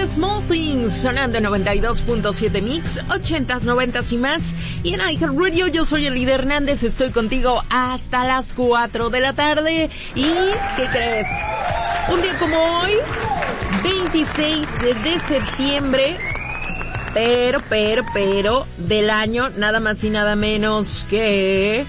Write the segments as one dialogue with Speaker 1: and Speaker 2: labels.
Speaker 1: Small Things, sonando en 92.7 Mix, 80s, 90s y más. Y en iHeartRadio, yo soy Elida Hernández, estoy contigo hasta las 4 de la tarde. ¿Y qué crees? Un día como hoy, 26 de septiembre, pero, del año nada más y nada menos que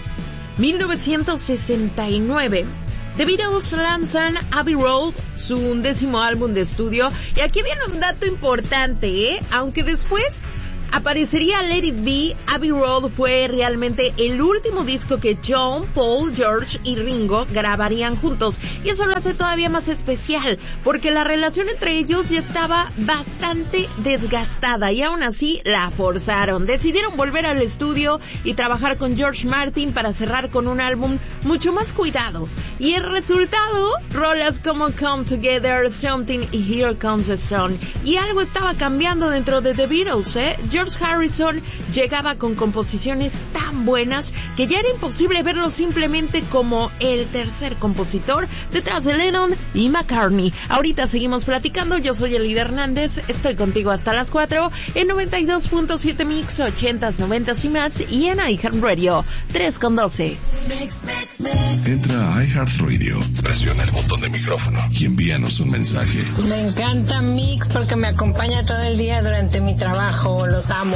Speaker 1: 1969. The Beatles lanzan Abbey Road, su 11º álbum de estudio. Y aquí viene un dato importante, aunque después aparecería Let It Be, Abbey Road fue realmente el último disco que John, Paul, George y Ringo grabarían juntos. Y eso lo hace todavía más especial, porque la relación entre ellos ya estaba bastante desgastada y aún así la forzaron. Decidieron volver al estudio y trabajar con George Martin para cerrar con un álbum mucho más cuidado. Y el resultado, rolas como Come Together, Something y Here Comes the Sun. Y algo estaba cambiando dentro de The Beatles, George Harrison llegaba con composiciones tan buenas que ya era imposible verlo simplemente como el tercer compositor detrás de Lennon y McCartney. Ahorita seguimos platicando, yo soy Elida Hernández, estoy contigo hasta las 4 en 92.7 Mix, 80s, 90s y más, y en iHeartRadio 3.12.
Speaker 2: Entra a iHeartRadio, presiona el botón de micrófono y envíanos un mensaje.
Speaker 3: Me encanta Mix porque me acompaña todo el día durante mi trabajo, los amo.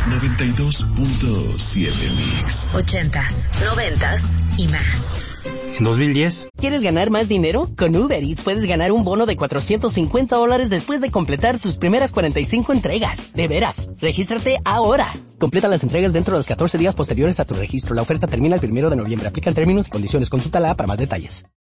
Speaker 2: 92.7 Mix.
Speaker 4: 80s, 90s y más.
Speaker 5: 2010.
Speaker 6: ¿Quieres ganar más dinero? Con Uber Eats puedes ganar un bono de $450 después de completar tus primeras 45 entregas. De veras, regístrate ahora. Completa las entregas dentro de los 14 días posteriores a tu registro. La oferta termina el 1 de noviembre. Aplican términos y condiciones. Consulta la para más detalles.